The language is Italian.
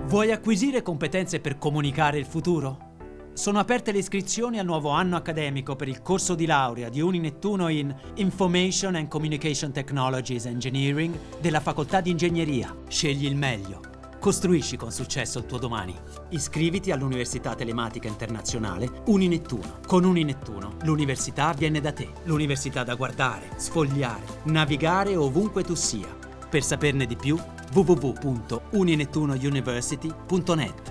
Vuoi acquisire competenze per comunicare il futuro? Sono aperte le iscrizioni al nuovo anno accademico per il corso di laurea di Uninettuno in Information and Communication Technologies Engineering della Facoltà di Ingegneria. Scegli il meglio. Costruisci con successo il tuo domani. Iscriviti all'Università Telematica Internazionale Uninettuno. Con Uninettuno l'università viene da te. L'università da guardare, sfogliare, navigare ovunque tu sia. Per saperne di più, www.uninettunouniversity.net.